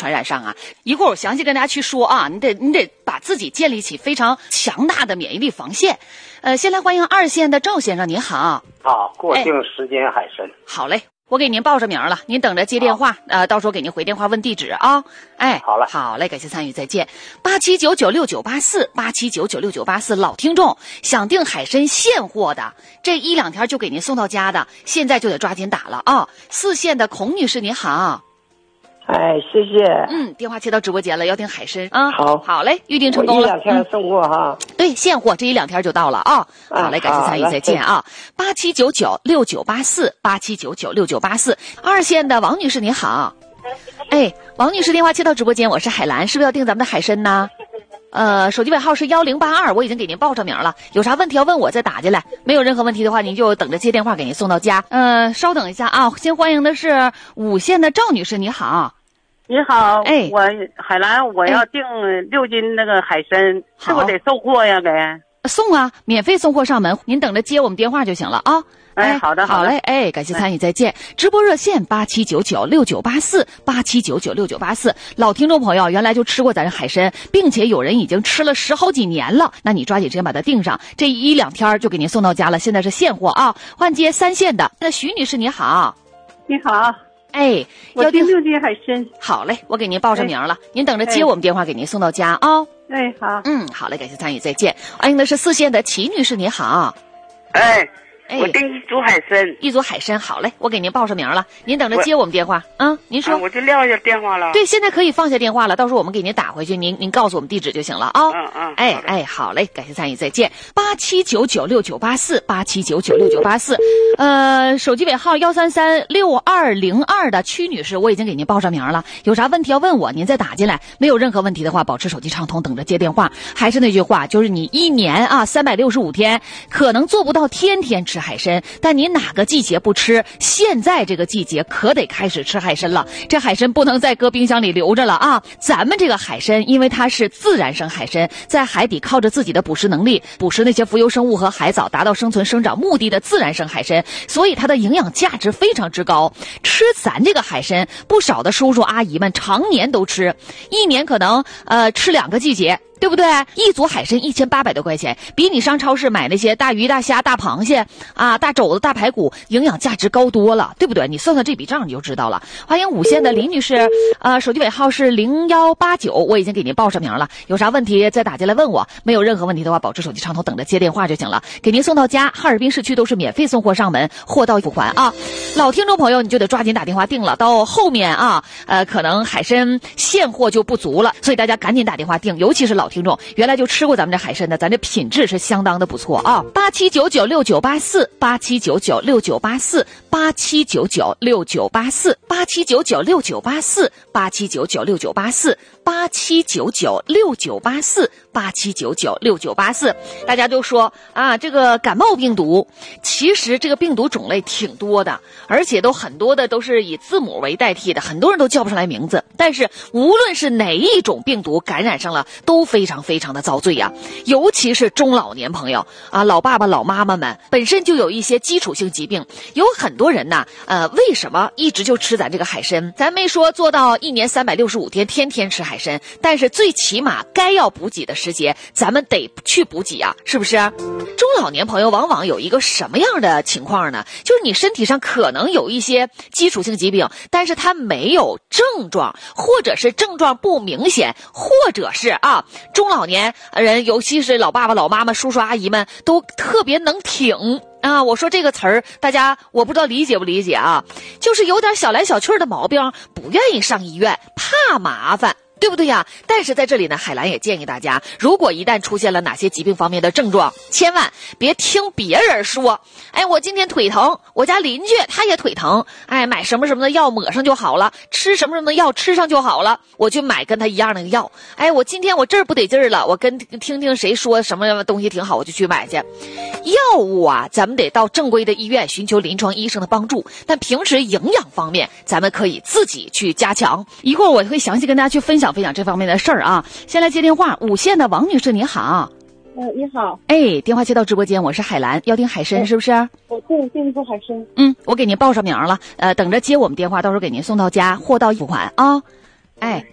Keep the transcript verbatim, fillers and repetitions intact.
传染上啊。一会儿我详细跟大家去说啊，你得你得把自己建立起非常强大的免疫力防线。呃，先来欢迎二线的赵先生，您好。 好，过境时间海参、哎。 好嘞。我给您报上名了，您等着接电话，呃，到时候给您回电话问地址啊。哎， 好了， 好嘞，感谢参与，再见。八七九九六九八四，八七九九六九八四，老听众想订海参现货的，这一两天就给您送到家的，现在就得抓紧打了啊。四线的孔女士您好。 哎，谢谢。 嗯，电话接到直播间了，要订海参啊。 好， 好嘞，预定成功了。 一两天送货哈、 嗯。对，现货这一两天就到了啊。好嘞，感谢参与，再见啊。八七九九六九八四，八七九九六九八四。二线的王女士您好。哎，王女士电话接到直播间，我是海兰，是不是要订咱们的海参呢？呃，手机尾号是幺零八二，我已经给您报上名了。有啥问题要问我再打进来，没有任何问题的话，您就等着接电话给您送到家。呃，稍等一下啊，先欢迎的是五线的赵女士，你好。 你好， 哎， 我海兰，我要订六斤那个海参，是不是得送货呀？给送啊，免费送货上门，您等着接我们电话就行了啊。 哎，好的， 好嘞，哎，感谢参与，再见。直播热线八七九九六九八四，八七九九六九八四。老听众朋友，原来就吃过咱这海参，并且有人已经吃了十好几年了，那你抓紧时间把它订上，这一两天就给您送到家了。现在是现货啊。换接三线的，那徐女士你好。 你好。 哎， 我订六斤海参。 好嘞，我给您报上名了，哎、您等着接我们电话给您送到家啊。 哎，好。 嗯，好嘞，感谢参与，再见。欢迎的是四线的齐女士，你好。 哎。 哎， 我订一组海参， 一组海参，好嘞，我给您报上名了，您等着接我们电话。嗯，您说、 啊，我就撂下电话了。 对，现在可以放下电话了，到时候我们给您打回去，您您告诉我们地址就行了啊。 嗯嗯。 哎哎，好嘞，感谢参与，再见。八七九九六九八四，八七九九六九八四，呃，手机尾号幺三三六二零二的曲女士，我已经给您报上名了，有啥问题要问我，您再打进来。没有任何问题的话，保持手机畅通，等着接电话。还是那句话，就是你一年啊三百六十五天，可能做不到天天吃海参，但你哪个季节不吃？现在这个季节可得开始吃海参了。这海参不能再搁冰箱里留着了啊！咱们这个海参，因为它是自然生海参，在海底靠着自己的捕食能力，捕食那些浮游生物和海藻，达到生存生长目的的自然生海参，所以它的营养价值非常之高。吃咱这个海参，不少的叔叔阿姨们常年都吃，一年可能呃吃两个季节。对不对？一组海参一千八百多块钱，比你上超市买那些大鱼大虾大螃蟹啊大肘子大排骨营养价值高多了，对不对？你算算这笔账你就知道了。欢迎五线的林女士，呃手机尾号是零幺八九，我已经给您报上名了，有啥问题再打进来问我，没有任何问题的话保持手机畅通，等着接电话就行了，给您送到家。哈尔滨市区都是免费送货上门，货到付款啊。老听众朋友你就得抓紧打电话订了，到后面啊呃可能海参现货就不足了，所以大家赶紧打电话订，尤其是老听众原来就吃过咱们这海参的，咱这品质是相当的不错啊。八七九九六九八四，八七九九六九八四，八七九九六九八四，八七九九六九八四，八七九九六九八四，八七九九六九八四，八七九九六九八四。大家都说啊，这个感冒病毒，其实这个病毒种类挺多的，而且都很多的都是以字母为代替的，很多人都叫不上来名字。但是无论是哪一种病毒感染上了，都非常非常的遭罪呀、啊。尤其是中老年朋友啊，老爸爸老妈妈们本身就有一些基础性疾病，有很多人呢，呃，为什么一直就吃咱这个海参？咱没说做到一年三百六十五天天天吃海参，但是最起码该要补给的时节，咱们得去补给啊，是不是？中老年朋友往往有一个什么样的情况呢？就是你身体上可能有一些基础性疾病，但是它没有症状，或者是症状不明显，或者是啊，中老年人，尤其是老爸爸、老妈妈、叔叔阿姨们，都特别能挺啊。我说这个词儿，大家我不知道理解不理解啊？就是有点小来小去的毛病，不愿意上医院，怕麻烦。对不对呀？但是在这里呢，海兰也建议大家，如果一旦出现了哪些疾病方面的症状，千万别听别人说，哎，我今天腿疼，我家邻居他也腿疼，哎，买什么什么的药抹上就好了，吃什么什么的药吃上就好了，我去买跟他一样的药。哎，我今天我这儿不得劲儿了，我跟听听谁说什么东西挺好，我就去买去。药物啊，咱们得到正规的医院寻求临床医生的帮助，但平时营养方面，咱们可以自己去加强。一会儿我会详细跟大家去分享分享这方面的事儿啊。先来接电话，五线的王女士你好。 呃，你好。 哎，电话接到直播间，我是海兰，要订海参是不是？ 我订订一组海参。 嗯，我给您报上名了，呃，等着接我们电话，到时候给您送到家，货到付款啊。哎，